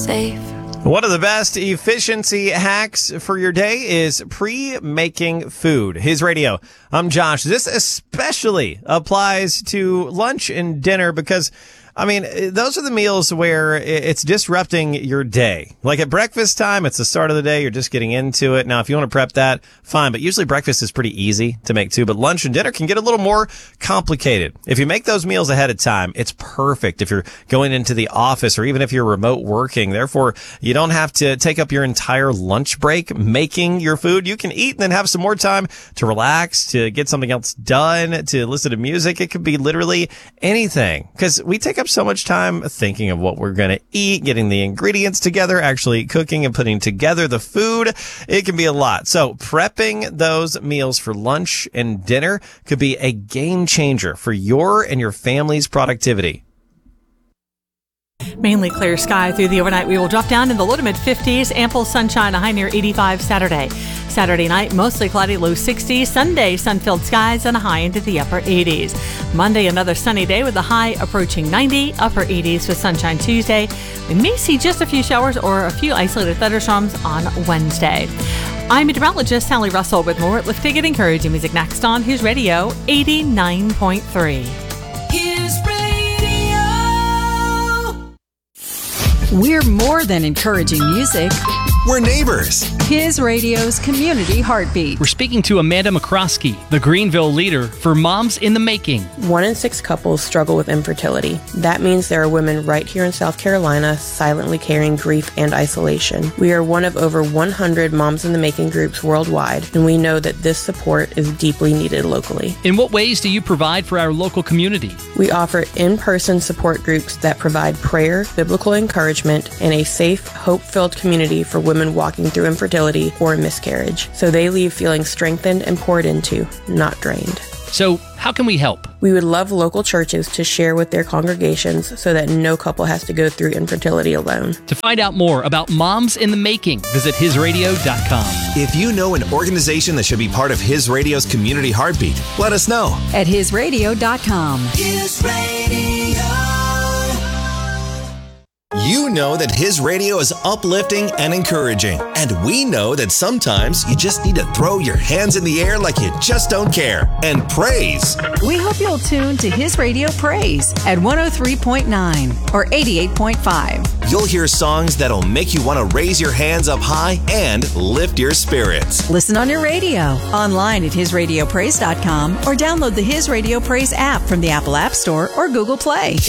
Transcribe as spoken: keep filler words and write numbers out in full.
safe. One of the best efficiency hacks for your day is pre-making food. His Radio. I'm Josh. This especially applies to lunch and dinner because, I mean, those are the meals where it's disrupting your day. Like at breakfast time, it's the start of the day. You're just getting into it. Now, if you want to prep that, fine. But usually breakfast is pretty easy to make too. But lunch and dinner can get a little more complicated. If you make those meals ahead of time, it's perfect if you're going into the office or even if you're remote working. Therefore, you don't have to take up your entire lunch break making your food. You can eat and then have some more time to relax, to get something else done, to listen to music. It could be literally anything because we take up so much time thinking of what we're going to eat, getting the ingredients together, actually cooking and putting together the food. It can be a lot. So prepping those meals for lunch and dinner could be a game changer for your and your family's productivity. Mainly clear sky through the overnight. We will drop down in the low to mid fifties. Ample sunshine, a high near eighty-five Saturday. Saturday night, mostly cloudy, low sixties. Sunday, sun-filled skies and a high into the upper eighties. Monday, another sunny day with a high approaching ninety, upper eighties with sunshine Tuesday. We may see just a few showers or a few isolated thunderstorms on Wednesday. I'm meteorologist Sally Russell with more uplifting and encouraging music next on His Radio eighty-nine point three. His Radio. We're more than encouraging music. We're neighbors. His Radio's Community Heartbeat. We're speaking to Amanda McCroskey, the Greenville leader for Moms in the Making. One in six couples struggle with infertility. That means there are women right here in South Carolina silently carrying grief and isolation. We are one of over one hundred Moms in the Making groups worldwide, and we know that this support is deeply needed locally. In what ways do you provide for our local community? We offer in-person support groups that provide prayer, biblical encouragement, and a safe, hope-filled community for women walking through infertility or miscarriage, so they leave feeling strengthened and poured into, not drained. So, how can we help? We would love local churches to share with their congregations so that no couple has to go through infertility alone. To find out more about Moms in the Making, visit his radio dot com. If you know an organization that should be part of His Radio's Community Heartbeat, let us know. At his radio dot com. His Radio. You know that His Radio is uplifting and encouraging. And we know that sometimes you just need to throw your hands in the air like you just don't care and praise. We hope you'll tune to His Radio Praise at one oh three point nine or eighty-eight point five. You'll hear songs that'll make you want to raise your hands up high and lift your spirits. Listen on your radio, online at his radio praise dot com, or download the His Radio Praise app from the Apple App Store or Google Play.